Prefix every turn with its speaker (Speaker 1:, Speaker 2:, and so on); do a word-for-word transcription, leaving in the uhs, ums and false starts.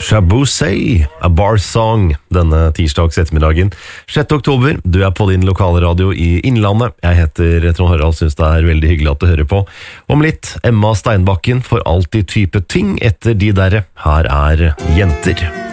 Speaker 1: Shabusay, A Bar Song, denne tirsdags ettermiddagen. sjette oktober, du er på din lokale radio i Innlandet. Jeg heter Trond Harald, synes det er veldig hyggelig at du hører på. Om litt, Emma Steinbakken for alltid type ting etter de derre. Her er Jenter.